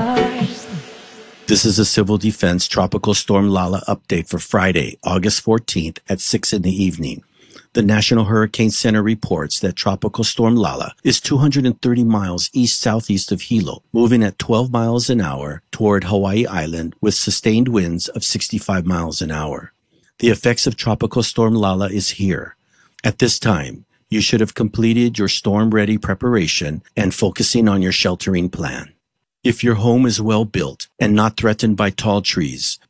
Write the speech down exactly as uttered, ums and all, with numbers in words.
This is a Civil Defense Tropical Storm Lala update for Friday, August fourteenth at six in the evening. The National Hurricane Center reports that Tropical Storm Lala is two hundred thirty miles east-southeast of Hilo, moving at twelve miles an hour toward Hawaii Island with sustained winds of sixty-five miles an hour. The effects of Tropical Storm Lala is here. At this time, you should have completed your storm-ready preparation and focusing on your sheltering plan. If your home is well built and not threatened by tall trees,